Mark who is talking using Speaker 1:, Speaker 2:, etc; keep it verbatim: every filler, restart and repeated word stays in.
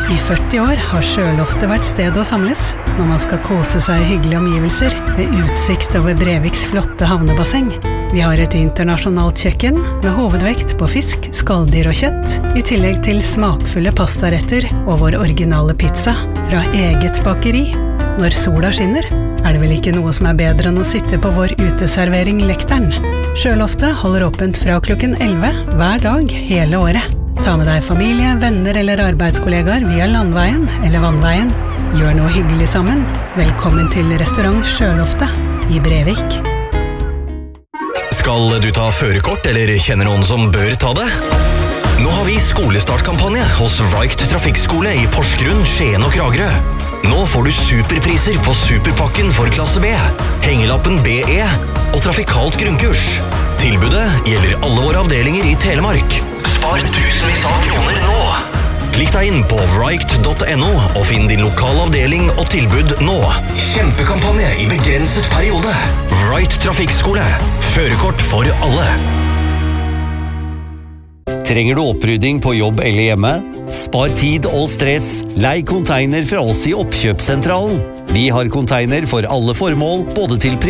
Speaker 1: I førti år har Sjøloftet vært stedet å samles når man skal kose seg i hyggelige omgivelser med utsikt over Breviks flotte havnebasseng. Vi har et internasjonalt kjøkken med hovedvekt på fisk, skalldyr og kjøtt, i tillegg til smakfulle pastaretter og vår originale pizza fra eget bakeri. Når sola skinner, er det vel ikke noe som er bedre enn å sitte på vår uteservering Lekteren. Sjøloftet holder åpent fra klokken elleve hver dag hele året. Ta med deg familie, venner eller arbeidskollegaer via landveien eller vannveien. Gjør noe hyggelig sammen. Velkommen til restaurant Sjøloftet i Brevik.
Speaker 2: Skal du ta førerkort, eller kjenner noen som bør ta det? Nå har vi skolestartkampanje hos Wright Trafikkskole i Porsgrunn, Skien og Kragerø. Nå får du superpriser på superpakken for klasse B, hengelappen B E og trafikalt grunnkurs. Tilbudet gjelder alle våre avdelinger i Telemark. Spar tusenvis av kroner nå. Klikk deg inn på wright punktum no og finn din lokale avdeling og tilbud nå. Kjempekampanje i begrenset periode. Wright Trafikkskole. Førerkort for alle.
Speaker 3: Trenger du opprydding på jobb eller hjemme? Spar tid og stress. Lei container fra oss i oppkjøpssentralen. Vi har container for alle formål, både til